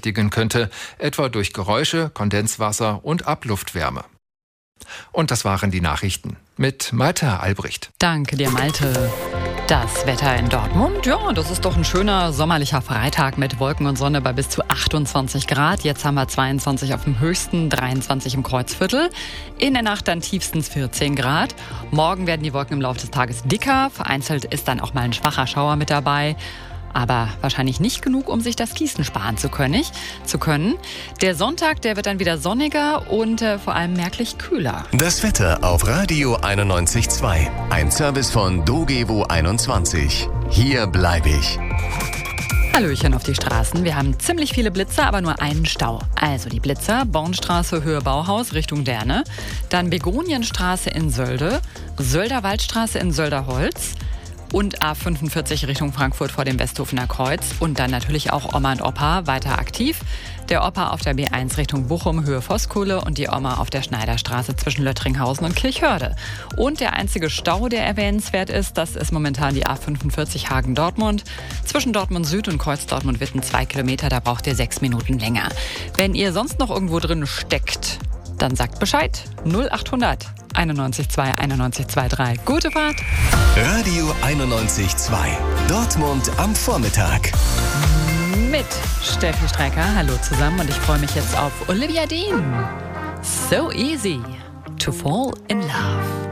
beeinträchtigen könnte, etwa durch Geräusche, Kondenswasser und Abluftwärme. Und das waren die Nachrichten mit Malte Albrecht. Danke dir, Malte. Das Wetter in Dortmund, ja, das ist doch ein schöner sommerlicher Freitag mit Wolken und Sonne bei bis zu 28 Grad. Jetzt haben wir 22 auf dem höchsten, 23 im Kreuzviertel. In der Nacht dann tiefstens 14 Grad. Morgen werden die Wolken im Laufe des Tages dicker. Vereinzelt ist dann auch mal ein schwacher Schauer mit dabei. Aber wahrscheinlich nicht genug, um sich das Gießen sparen zu können. Der Sonntag, der wird dann wieder sonniger und vor allem merklich kühler. Das Wetter auf Radio 91.2. Ein Service von Dogevo 21. Hier bleibe ich. Hallöchen auf die Straßen. Wir haben ziemlich viele Blitzer, aber nur einen Stau. Also die Blitzer, Bornstraße, Höhe Bauhaus, Richtung Derne. Dann Begonienstraße in Sölde, Sölder Waldstraße in Sölderholz. Und A45 Richtung Frankfurt vor dem Westhofener Kreuz. Und dann natürlich auch Oma und Opa weiter aktiv. Der Opa auf der B1 Richtung Bochum, Höhe Voskuhle und die Oma auf der Schneiderstraße zwischen Löttringhausen und Kirchhörde. Und der einzige Stau, der erwähnenswert ist, das ist momentan die A45 Hagen-Dortmund. Zwischen Dortmund Süd und Kreuz Dortmund-Witten 2 Kilometer, da braucht ihr 6 Minuten länger. Wenn ihr sonst noch irgendwo drin steckt, dann sagt Bescheid. 0800 91.2 91.23. Gute Fahrt. Radio 91.2. Dortmund am Vormittag. Mit Steffi Strecker. Hallo zusammen und ich freue mich jetzt auf Olivia Dean. So easy to fall in love.